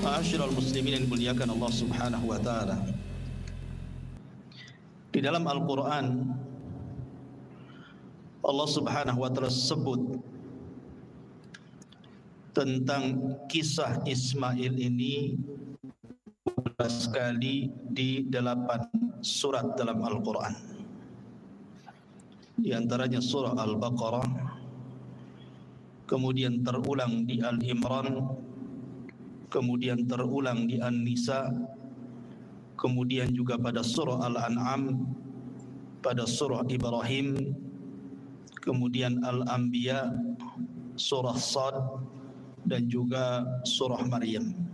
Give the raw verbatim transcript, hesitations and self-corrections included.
Ma'asyiral muslimin yang dimuliakan Allah Subhanahu wa taala. Di dalam Al-Qur'an Allah Subhanahu wa taala sebut tentang kisah Ismail ini sekali di delapan surat dalam Al-Qur'an. Di antaranya surah Al-Baqarah, kemudian terulang di Al-Imran, kemudian terulang di An-Nisa, kemudian juga pada surah Al-An'am, pada surah Ibrahim, kemudian Al-Anbiya, surah Sad, dan juga surah Maryam.